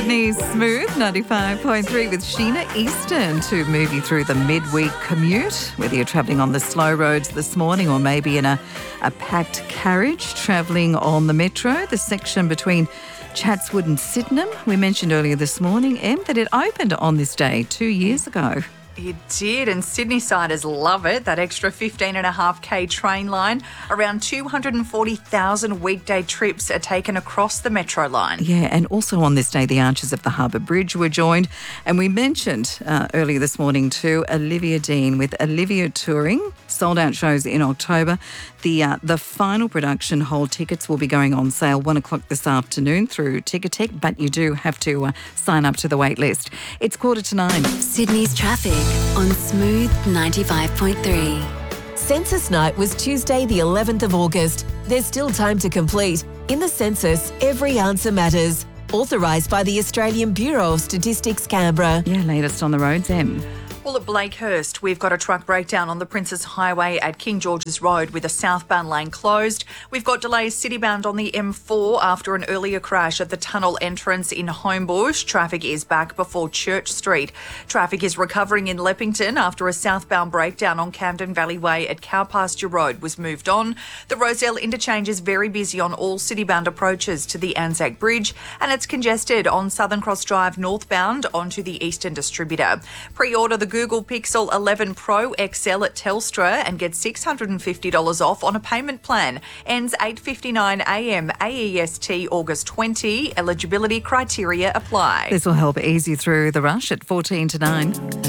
Sydney's Smooth 95.3 with Sheena Easton to move you through the midweek commute, whether you're travelling on the slow roads this morning or maybe in a packed carriage travelling on the metro, the section between Chatswood and Sydenham. We mentioned earlier this morning, Em, that it opened on this day 2 years ago. It did, and Sydney-siders love it. That extra 15.5k train line. Around 240,000 weekday trips are taken across the Metro line. Yeah, and also on this day, the Archers of the Harbour Bridge were joined. And we mentioned earlier this morning too, Olivia Dean with Olivia Touring. Sold out shows in October. The final production whole tickets will be going on sale 1 o'clock this afternoon through Ticketek, but you do have to sign up to the wait list. It's 8:45. Sydney's traffic on Smooth 95.3. Census night was Tuesday the 11th of August. There's still time to complete. In the census, every answer matters. Authorised by the Australian Bureau of Statistics, Canberra. Yeah, latest on the roads, Em. Well, at Blakehurst, we've got a truck breakdown on the Princes Highway at King George's Road with a southbound lane closed. We've got delays citybound on the M4 after an earlier crash at the tunnel entrance in Homebush. Traffic is back before Church Street. Traffic is recovering in Leppington after a southbound breakdown on Camden Valley Way at Cowpasture Road was moved on. The Rosedale interchange is very busy on all citybound approaches to the Anzac Bridge, and it's congested on Southern Cross Drive northbound onto the Eastern Distributor. Pre-order the Google Pixel 11 Pro XL at Telstra and get $650 off on a payment plan. Ends 8:59am AEST August 20. Eligibility criteria apply. This will help ease you through the rush at 8:45.